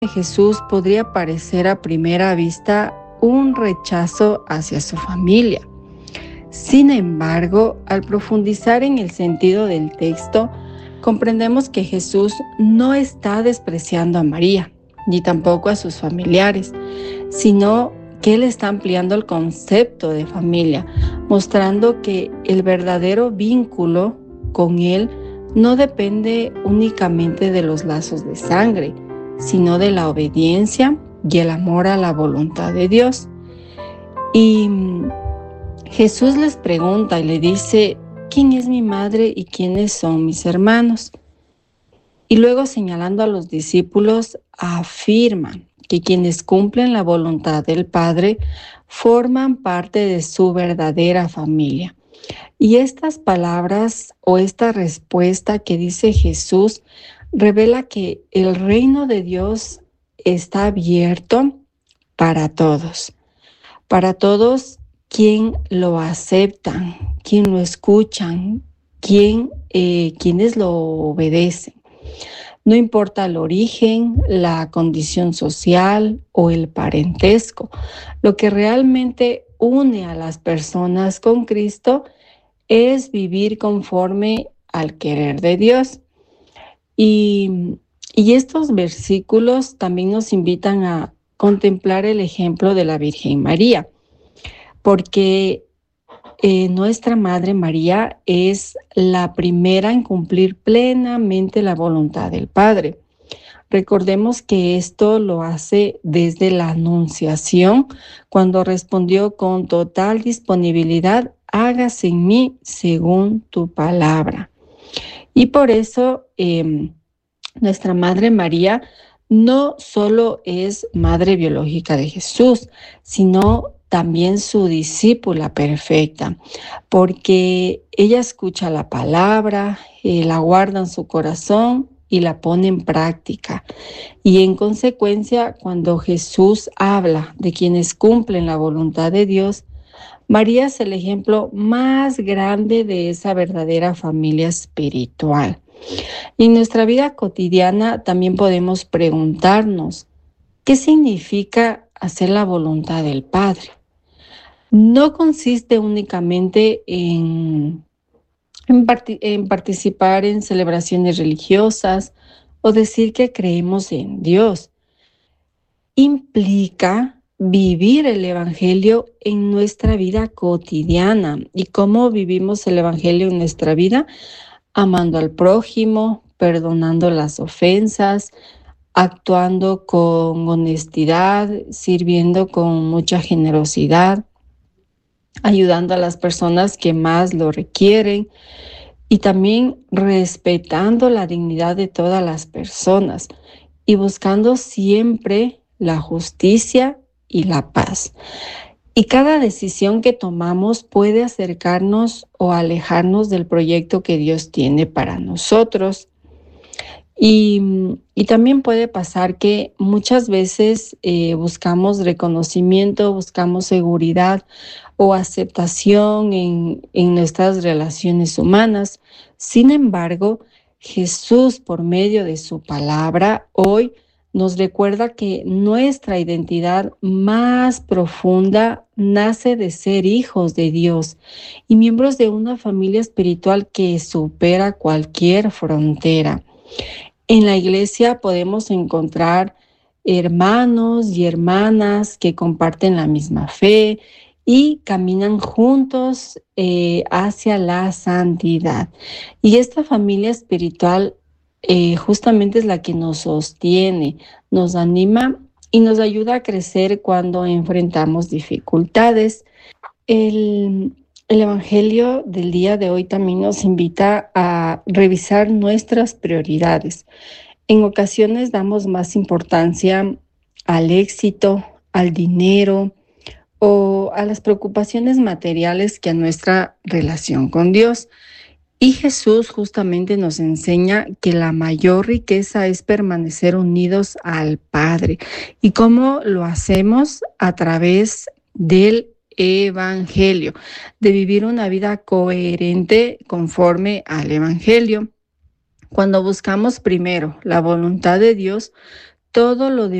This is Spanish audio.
Jesús podría parecer a primera vista un rechazo hacia su familia. Sin embargo, al profundizar en el sentido del texto, comprendemos que Jesús no está despreciando a María, ni tampoco a sus familiares, sino que Él está ampliando el concepto de familia, mostrando que el verdadero vínculo con Él no depende únicamente de los lazos de sangre, sino de la obediencia y el amor a la voluntad de Dios. Y Jesús les pregunta y le dice, ¿quién es mi madre y quiénes son mis hermanos? Y luego, señalando a los discípulos, afirma que quienes cumplen la voluntad del Padre forman parte de su verdadera familia. Y estas palabras o esta respuesta que dice Jesús revela que el reino de Dios está abierto para todos quien lo aceptan, quien lo escuchan, quienes lo obedecen. No importa el origen, la condición social o el parentesco, lo que realmente une a las personas con Cristo es vivir conforme al querer de Dios. Y estos versículos también nos invitan a contemplar el ejemplo de la Virgen María, porque nuestra Madre María es la primera en cumplir plenamente la voluntad del Padre. Recordemos que esto lo hace desde la Anunciación, cuando respondió con total disponibilidad, hágase en mí según tu palabra. Y por eso nuestra Madre María no solo es madre biológica de Jesús, sino también su discípula perfecta, porque ella escucha la palabra, la guarda en su corazón y la pone en práctica. Y en consecuencia, cuando Jesús habla de quienes cumplen la voluntad de Dios, María es el ejemplo más grande de esa verdadera familia espiritual. Y en nuestra vida cotidiana también podemos preguntarnos, ¿qué significa hacer la voluntad del Padre? No consiste únicamente en participar en celebraciones religiosas o decir que creemos en Dios. Implica vivir el Evangelio en nuestra vida cotidiana. ¿Y cómo vivimos el Evangelio en nuestra vida? Amando al prójimo, perdonando las ofensas, actuando con honestidad, sirviendo con mucha generosidad, ayudando a las personas que más lo requieren y también respetando la dignidad de todas las personas y buscando siempre la justicia y la paz. Y cada decisión que tomamos puede acercarnos o alejarnos del proyecto que Dios tiene para nosotros. Y también puede pasar que muchas veces buscamos reconocimiento, buscamos seguridad o aceptación en nuestras relaciones humanas. Sin embargo, Jesús, por medio de su palabra, hoy nos recuerda que nuestra identidad más profunda nace de ser hijos de Dios y miembros de una familia espiritual que supera cualquier frontera. En la iglesia podemos encontrar hermanos y hermanas que comparten la misma fe y caminan juntos hacia la santidad. Y esta familia espiritual justamente es la que nos sostiene, nos anima y nos ayuda a crecer cuando enfrentamos dificultades. El Evangelio del día de hoy también nos invita a revisar nuestras prioridades. En ocasiones damos más importancia al éxito, al dinero o a las preocupaciones materiales que a nuestra relación con Dios. Y Jesús justamente nos enseña que la mayor riqueza es permanecer unidos al Padre. ¿Y cómo lo hacemos? A través del Evangelio, de vivir una vida coherente conforme al Evangelio. Cuando buscamos primero la voluntad de Dios, todo lo